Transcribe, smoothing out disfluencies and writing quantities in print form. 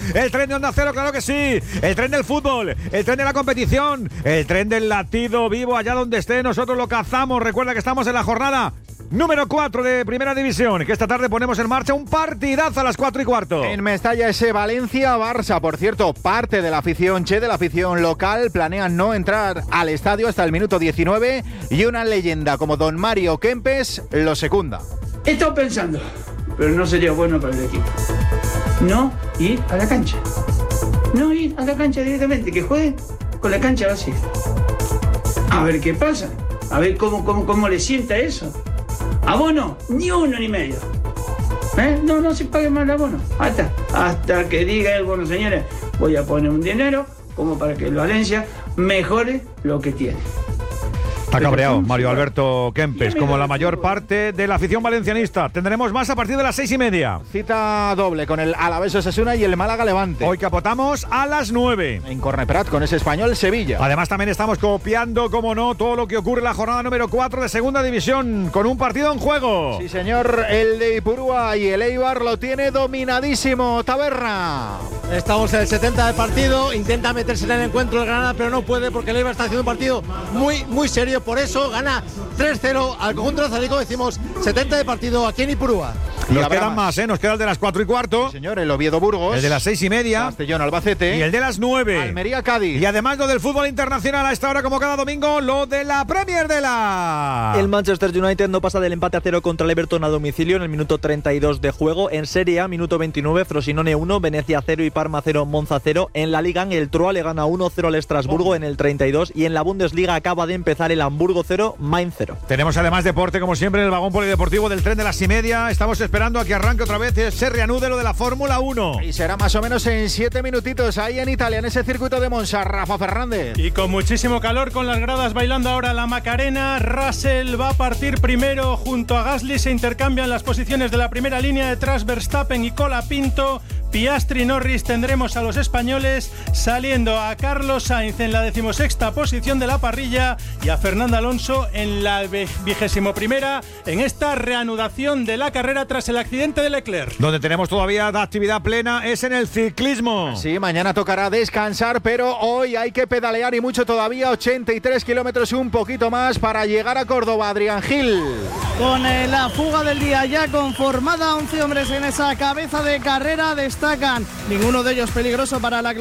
el tren de Onda Cero, claro que sí, el tren del fútbol, el tren de la competición, el tren del latido vivo allá donde esté, nosotros lo cazamos. Recuerda que estamos en la jornada número 4 de Primera División, que esta tarde ponemos en marcha un partidazo a las 4:15. En Mestalla ese Valencia-Barça, por cierto, parte de la afición de la afición local, planean no entrar al estadio hasta el minuto 19 y una leyenda como don Mario Kempes lo secunda. He estado pensando, pero no sería bueno para el equipo. No ir a la cancha. No ir a la cancha directamente, que jueguen con la cancha vacía. A ver qué pasa, a ver cómo le sienta eso. Abono, ni uno ni medio. No se pague más el abono. Hasta que diga el bueno, señores, voy a poner un dinero como para que el Valencia mejore lo que tiene. Está cabreado Mario Alberto Kempes, como la mayor parte de la afición valencianista. Tendremos más a partir de las 6:30. Cita doble con el Alavés Osasuna y el Málaga Levante. Hoy capotamos a las 9. En Corneprat con ese Español Sevilla. Además también estamos copiando, como no, todo lo que ocurre en la jornada número 4 de Segunda División, con un partido en juego. Sí, señor, el de Ipurúa y el Eibar lo tiene dominadísimo. Taberna. Estamos en el 70 del partido, intenta meterse en el encuentro el Granada, pero no puede porque el Eibar está haciendo un partido muy serio. Por eso gana 3-0 al conjunto azarico. Decimos 70 de partido aquí en Ipurúa. Nos quedan más, nos queda el de las 4:15. Sí, señor, el Oviedo Burgos. El de las 6:30. Castellón Albacete. Y el de las 9. Almería Cádiz. Y además lo del fútbol internacional a esta hora, como cada domingo, lo de la Premier de la... El Manchester United no pasa del empate a 0 contra el Everton a domicilio en el minuto 32 de juego. En Serie A, minuto 29, Frosinone 1, Venecia 0 y Parma 0, Monza 0. En la Liga, el Troyes le gana 1-0 al Estrasburgo en el 32. Y en la Bundesliga acaba de empezar el Hamburgo 0, Mainz 0. Tenemos además deporte, como siempre, en el vagón polideportivo del tren de las 6:30. Estamos esperando a que arranque otra vez, se reanude lo de la Fórmula 1. Y será más o menos en 7 minutitos ahí en Italia, en ese circuito de Monza. Rafa Fernández. Y con muchísimo calor, con las gradas bailando ahora la Macarena. Russell va a partir primero junto a Gasly. Se intercambian las posiciones de la primera línea, detrás Verstappen y Colapinto. Piastri, Norris, tendremos a los españoles saliendo a Carlos Sainz en la 16ª posición de la parrilla y a Fernando Alonso en la 21ª en esta reanudación de la carrera tras el accidente de Leclerc. Donde tenemos todavía actividad plena es en el ciclismo. Sí, mañana tocará descansar, pero hoy hay que pedalear y mucho todavía, 83 kilómetros y un poquito más para llegar a Córdoba. Adrián Gil. Con la fuga del día ya conformada, 11 hombres en esa cabeza de carrera, destacan ninguno de ellos peligroso para la